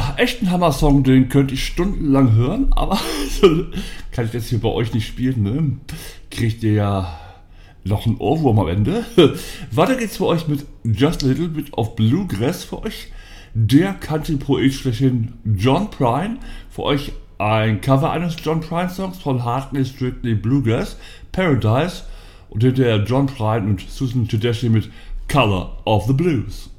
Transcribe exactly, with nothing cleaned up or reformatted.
Ja, echt ein Hammer-Song, den könnte ich stundenlang hören, aber kann ich jetzt hier bei euch nicht spielen, ne? Kriegt ihr ja noch einen Ohrwurm am Ende. Weiter geht's für euch mit Just a Little Bit of Bluegrass für euch. Der Country-Poet schlechthin John Prine. Für euch ein Cover eines John Prine-Songs von Hartley Strictly Bluegrass, Paradise. Und hinterher John Prine und Susan Tedeschi mit Color of the Blues.